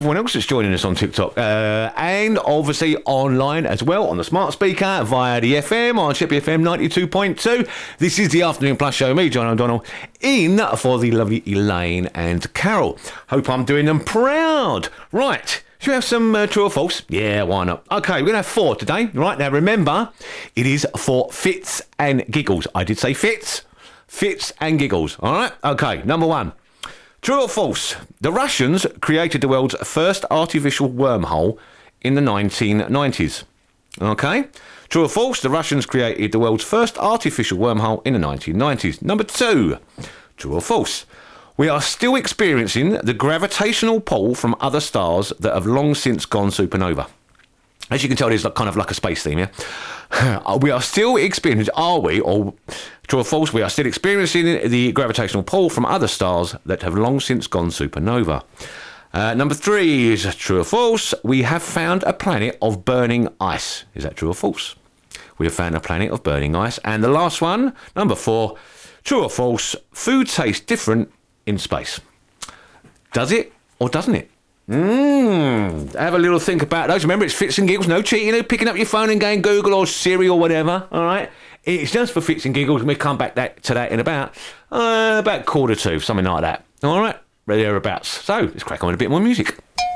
Everyone else that's joining us on TikTok and obviously online as well on the smart speaker via the FM on Chippy FM 92.2. This is the Afternoon Plus Show. Me, John O'Donnell, in for the lovely Elaine and Carol. Hope I'm doing them proud. Right, should we have some true or false? Yeah, why not? Okay, we're going to have 4 today. Right, now remember, it is for fits and giggles. I did say fits and giggles. All right, okay, number 1. True or false? The Russians created the world's first artificial wormhole in the 1990s. Okay? True or false? The Russians created the world's first artificial wormhole in the 1990s. Number 2. True or false? We are still experiencing the gravitational pull from other stars that have long since gone supernova. As you can tell, there's kind of like a space theme, yeah? We are still experiencing, true or false, we are still experiencing the gravitational pull from other stars that have long since gone supernova. Number 3 is true or false, we have found a planet of burning ice. Is that true or false? We have found a planet of burning ice. And the last one, number 4, true or false, food tastes different in space. Does it or doesn't it? Have a little think about those. Remember, it's fits and giggles, no cheating, no picking up your phone and going Google or Siri or whatever, all right? It's just for fits and giggles, and we'll come back to that in about 1:45, something like that. All right? Thereabouts. So, let's crack on with a bit more music.